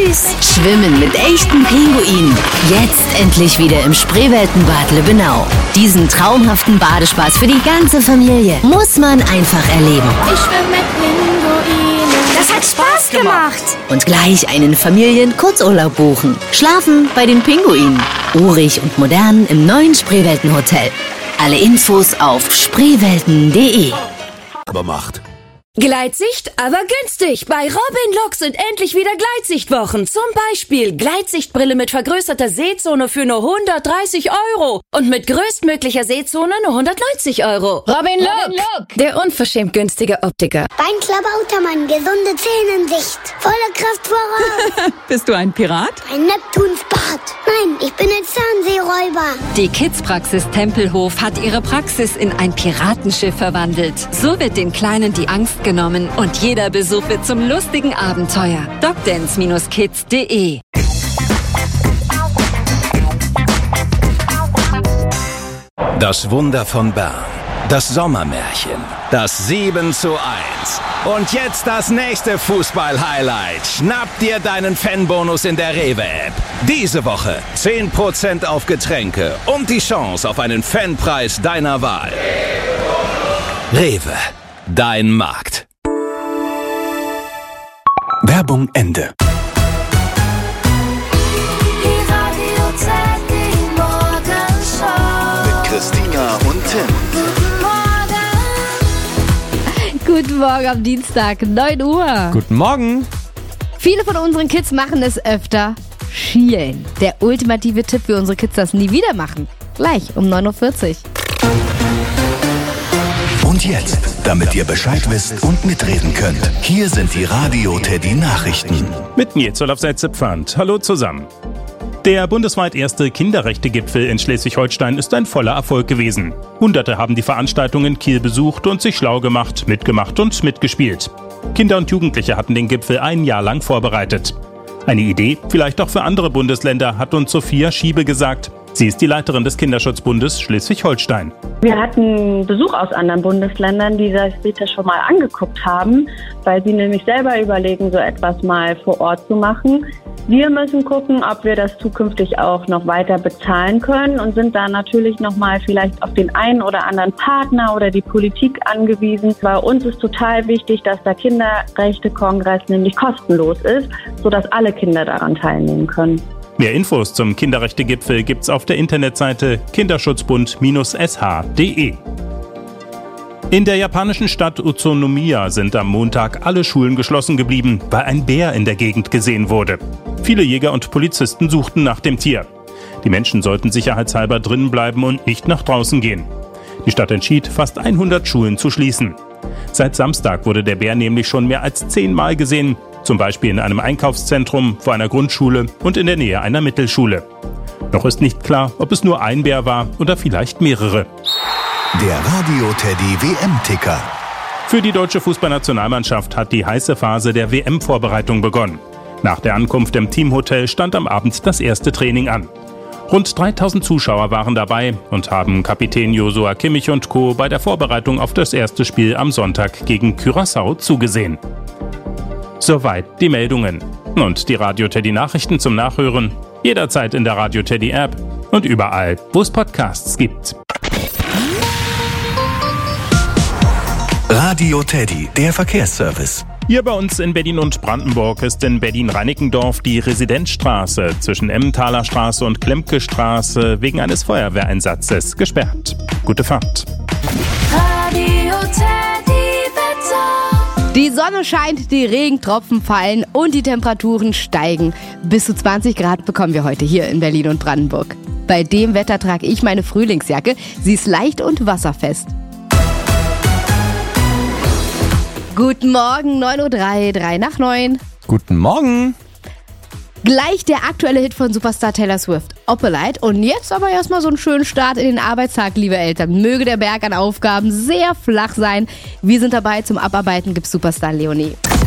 süß. Schwimmen mit echten Pinguinen. Jetzt endlich wieder im Spreeweltenbad Lübbenau. Diesen traumhaften Badespaß für die ganze Familie muss man einfach erleben. Ich schwimme mit Pinguinen. Das hat Spaß gemacht. Und gleich einen Familien-Kurzurlaub buchen. Schlafen bei den Pinguinen. Urig und modern im neuen Spreeweltenhotel. Alle Infos auf spreewelten.de. Aber macht. Gleitsicht, aber günstig. Bei Robin Look sind endlich wieder Gleitsichtwochen. Zum Beispiel Gleitsichtbrille mit vergrößerter Sehzone für nur 130 € und mit größtmöglicher Sehzone nur 190 €. Robin Look, der unverschämt günstige Optiker. Beinklabautermann, gesunde Zähne in Sicht. Volle Kraft voraus. Bist du ein Pirat? Ein Neptuns Bart. Nein, ich bin ein Zahnseeräuber. Die Kids-Praxis Tempelhof hat ihre Praxis in ein Piratenschiff verwandelt. So wird den Kleinen die Angst genommen und jeder Besuch wird zum lustigen Abenteuer. docdance-kids.de. Das Wunder von Bern. Das Sommermärchen. Das 7:1. Und jetzt das nächste Fußball-Highlight. Schnapp dir deinen Fanbonus in der Rewe-App. Diese Woche 10% auf Getränke und die Chance auf einen Fanpreis deiner Wahl. Rewe. Dein Markt. Werbung Ende. Die Radio Teddy Morgenshow. Mit Christina und Tim. Guten Morgen am Dienstag, 9 Uhr. Guten Morgen. Viele von unseren Kids machen es öfter. Schielen. Der ultimative Tipp für unsere Kids, das nie wieder machen. Gleich um 9:40 Uhr. Und jetzt, damit ihr Bescheid wisst und mitreden könnt, hier sind die Radio Teddy Nachrichten. Mit mir, Olaf Setzepfand. Hallo zusammen. Der bundesweit erste Kinderrechte-Gipfel in Schleswig-Holstein ist ein voller Erfolg gewesen. Hunderte haben die Veranstaltung in Kiel besucht und sich schlau gemacht, mitgemacht und mitgespielt. Kinder und Jugendliche hatten den Gipfel ein Jahr lang vorbereitet. Eine Idee, vielleicht auch für andere Bundesländer, hat uns Sophia Schiebe gesagt. Sie ist die Leiterin des Kinderschutzbundes Schleswig-Holstein. Wir hatten Besuch aus anderen Bundesländern, die sich das schon mal angeguckt haben, weil sie nämlich selber überlegen, so etwas mal vor Ort zu machen. Wir müssen gucken, ob wir das zukünftig auch noch weiter bezahlen können und sind da natürlich nochmal vielleicht auf den einen oder anderen Partner oder die Politik angewiesen. Bei uns ist total wichtig, dass der Kinderrechte-Kongress nämlich kostenlos ist, sodass alle Kinder daran teilnehmen können. Mehr Infos zum Kinderrechte-Gipfel gibt's auf der Internetseite kinderschutzbund-sh.de. In der japanischen Stadt Utsunomiya sind am Montag alle Schulen geschlossen geblieben, weil ein Bär in der Gegend gesehen wurde. Viele Jäger und Polizisten suchten nach dem Tier. Die Menschen sollten sicherheitshalber drinnen bleiben und nicht nach draußen gehen. Die Stadt entschied, fast 100 Schulen zu schließen. Seit Samstag wurde der Bär nämlich schon mehr als 10 Mal gesehen. Zum Beispiel in einem Einkaufszentrum, vor einer Grundschule und in der Nähe einer Mittelschule. Noch ist nicht klar, ob es nur ein Bär war oder vielleicht mehrere. Der Radio Teddy WM-Ticker. Für die deutsche Fußballnationalmannschaft hat die heiße Phase der WM-Vorbereitung begonnen. Nach der Ankunft im Teamhotel stand am Abend das erste Training an. Rund 3000 Zuschauer waren dabei und haben Kapitän Joshua Kimmich und Co. bei der Vorbereitung auf das erste Spiel am Sonntag gegen Curaçao zugesehen. Soweit die Meldungen. Und die Radio Teddy Nachrichten zum Nachhören jederzeit in der Radio Teddy App und überall, wo es Podcasts gibt. Radio Teddy, der Verkehrsservice. Hier bei uns in Berlin und Brandenburg ist in Berlin-Reinickendorf die Residenzstraße zwischen Emmentaler Straße und Klemke Straße wegen eines Feuerwehreinsatzes gesperrt. Gute Fahrt. Radio Teddy Wetter. Die Sonne scheint, die Regentropfen fallen und die Temperaturen steigen. Bis zu 20 Grad bekommen wir heute hier in Berlin und Brandenburg. Bei dem Wetter trage ich meine Frühlingsjacke. Sie ist leicht und wasserfest. Guten Morgen, 9:03 Uhr, 3 nach 9. Guten Morgen. Gleich der aktuelle Hit von Superstar Taylor Swift, Opalite. Und jetzt aber erstmal so einen schönen Start in den Arbeitstag, liebe Eltern. Möge der Berg an Aufgaben sehr flach sein. Wir sind dabei, zum Abarbeiten gibt's Superstar Leonie.